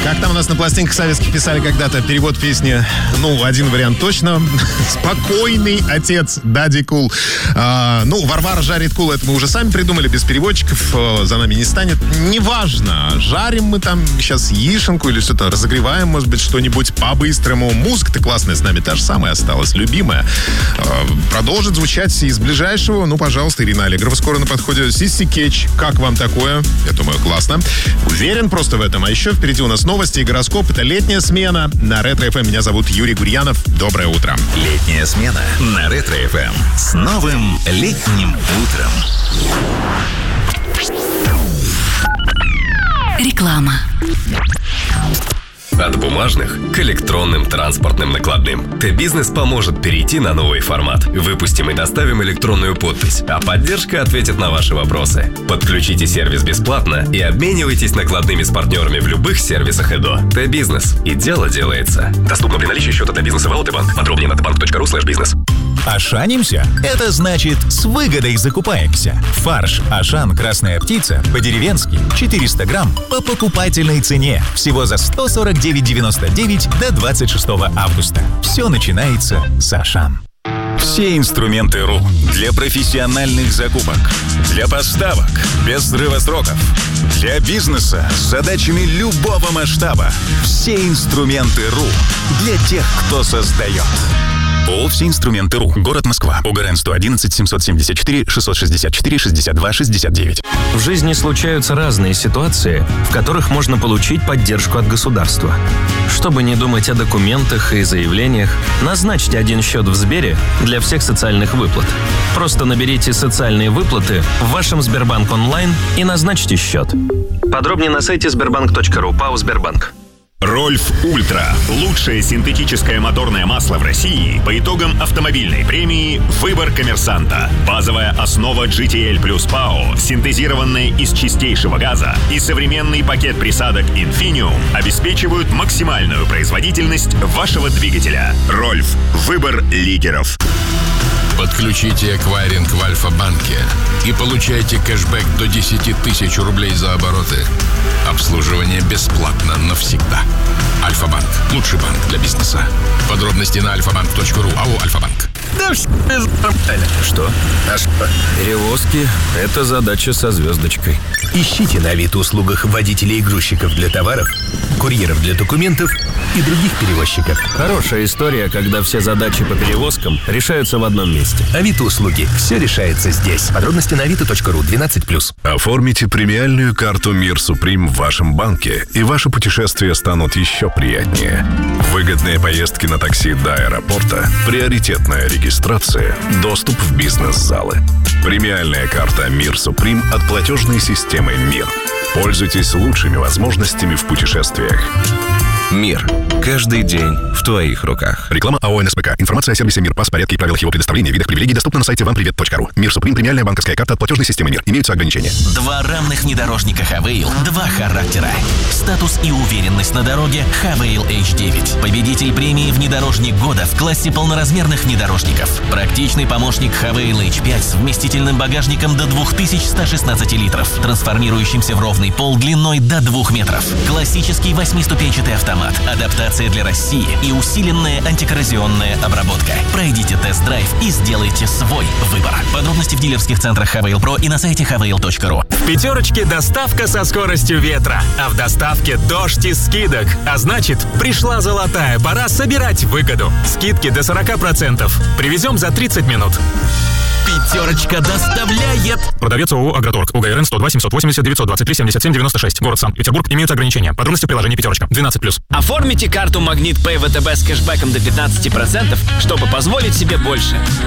Как там у нас на пластинках советских писали когда-то перевод песни, один вариант точно. «Спокойный отец» Дади Кул. Варвара жарит кул, это мы уже сами придумали, без переводчиков, за нами не станет. Неважно, жарим мы там сейчас яишенку или что-то, разогреваем, может быть, что-нибудь по-быстрому. Музыка-то классная с нами, та же самая осталась, любимая. Продолжит звучать из ближайшего, пожалуйста, Ирина Аллегрова скоро на подходе. Сисси Кетч, как вам такое? Я думаю, классно. Уверен просто в этом. А еще впереди у нас новости и гороскоп. Это летняя смена на Ретро-ФМ. Меня зовут Юрий Гурьянов. Доброе утро. Летняя смена на Ретро-ФМ. С новым летним утром. Реклама. От бумажных к электронным транспортным накладным. Т-Бизнес поможет перейти на новый формат. Выпустим и доставим электронную подпись, а поддержка ответит на ваши вопросы. Подключите сервис бесплатно и обменивайтесь накладными с партнерами в любых сервисах ЭДО. Т-Бизнес. И дело делается. Доступно при наличии счета для бизнеса в ЛТБанк. Подробнее на tbank.ru/бизнес. Ашанимся? Это значит, с выгодой закупаемся. Фарш Ашан «Красная птица» по-деревенски 400 грамм по покупательной цене. Всего за 149,99 до 26 августа. Все начинается с Ашан. Все инструменты РУ для профессиональных закупок, для поставок без срыва сроков, для бизнеса с задачами любого масштаба. Все инструменты РУ для тех, кто создает. ООО «Все инструменты РУ». Город Москва. ОГРН 111 774 664 62 69. В жизни случаются разные ситуации, в которых можно получить поддержку от государства. Чтобы не думать о документах и заявлениях, назначьте один счет в Сбере для всех социальных выплат. Просто наберите «Социальные выплаты» в вашем Сбербанк онлайн и назначьте счет. Подробнее на сайте sberbank.ru. ПАО «Сбербанк». Рольф Ультра. Лучшее синтетическое моторное масло в России по итогам автомобильной премии «Выбор коммерсанта». Базовая основа GTL Plus ПАО, синтезированная из чистейшего газа, и современный пакет присадок Infinium обеспечивают максимальную производительность вашего двигателя. Рольф. Выбор лидеров. Подключите эквайринг в Альфа-банке и получайте кэшбэк до 10 тысяч рублей за обороты. Обслуживание бесплатно навсегда. Альфа-банк. Лучший банк для бизнеса. Подробности на alfabank.ru. АО «Альфа-банк». Да все нормально. Что? А что? Перевозки – это задача со звездочкой. Ищите на Авито-услугах водителей и грузчиков для товаров, курьеров для документов и других перевозчиков. Хорошая история, когда все задачи по перевозкам решаются в одном месте. Авито-услуги. Все решается здесь. Подробности на avito.ru 12+. Оформите премиальную карту «Мир Суприм» в вашем банке, и ваши путешествия станут еще приятнее. Выгодные поездки на такси до аэропорта, приоритетная регистрация, доступ в бизнес-залы. Премиальная карта «Мир Суприм» от платежной системы «Мир». Пользуйтесь лучшими возможностями в путешествиях. Мир. Каждый день в твоих руках. Реклама АО «НСПК». Информация о сервисе «Мир», порядке и правилах его предоставления, видах привилегий доступна на сайте вампривет.ру. «Мир Суприм» — премиальная банковская карта от платежной системы «Мир». Имеются ограничения. Два равных внедорожника Хавейл, два характера. Статус и уверенность на дороге Хавейл H9. Победитель премии «Внедорожник года» в классе полноразмерных внедорожников. Практичный помощник Хавейл H5 с вместительным багажником до 2116 литров, трансформирующимся в ровный пол длиной до 2 метров. Классический 8-ступенчатый автомат, адаптация для России и усиленная антикоррозионная обработка. Пройдите тест-драйв и сделайте свой выбор. Подробности в дилерских центрах Хавейл Про и на сайте havail.ru. В «Пятерочке» доставка со скоростью ветра, а в доставке дождь из скидок. А значит, пришла золотая пора собирать выгоду. Скидки до 40%. Привезем за 30 минут. «Пятерочка» доставляет. Продавец ООО «Агроторг». УГРН 102 780 923 77 96. Город Санкт-Петербург. Имеются ограничения. Подробности в приложении «Пятерочка». 12+. Оформите карту «Магнит Пэй» ВТБ с кэшбэком до 15%, чтобы позволить себе больше.